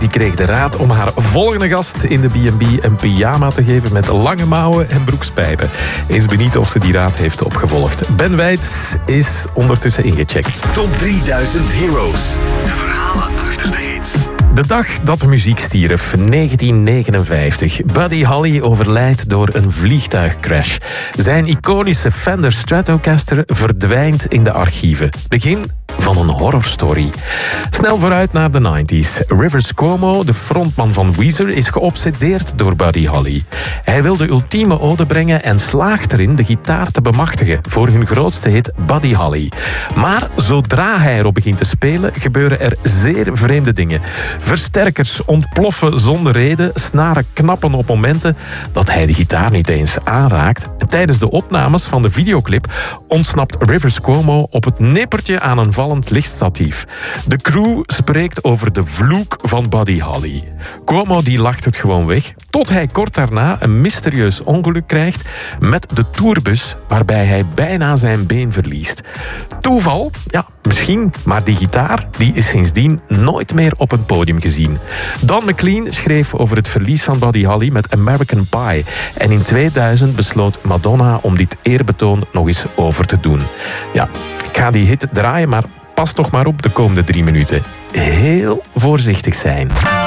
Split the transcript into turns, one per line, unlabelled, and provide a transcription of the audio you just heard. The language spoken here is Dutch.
die kreeg de raad om haar volgende gast in de B&B een pyjama te geven met lange mouwen en broekspijpen. Eens benieuwd of ze die raad heeft opgevolgd. Ben Weits is ondertussen ingecheckt.
Top 3000 Heroes. De verhalen achter de hits.
De dag dat de muziek stierf, 1959. Buddy Holly overlijdt door een vliegtuigcrash. Zijn iconische Fender Stratocaster verdwijnt in de archieven. Begin van een horrorstory. Snel vooruit naar de 90s. Rivers Cuomo, de frontman van Weezer, is geobsedeerd door Buddy Holly. Hij wil de ultieme ode brengen en slaagt erin de gitaar te bemachtigen voor hun grootste hit Buddy Holly. Maar zodra hij erop begint te spelen, gebeuren er zeer vreemde dingen. Versterkers ontploffen zonder reden, snaren knappen op momenten dat hij de gitaar niet eens aanraakt. En tijdens de opnames van de videoclip ontsnapt Rivers Cuomo op het nippertje aan een vallend lichtstatief. De crew spreekt over de vloek van Buddy Holly. Cuomo die lacht het gewoon weg, tot hij kort daarna een mysterieus ongeluk krijgt met de tourbus, waarbij hij bijna zijn been verliest. Toeval? Ja, misschien, maar die gitaar die is sindsdien nooit meer op een podium gezien. Don McLean schreef over het verlies van Buddy Holly met American Pie. En in 2000 besloot Madonna om dit eerbetoon nog eens over te doen. Ja, ik ga die hit draaien, maar pas toch maar op de komende 3 minuten. Heel voorzichtig zijn.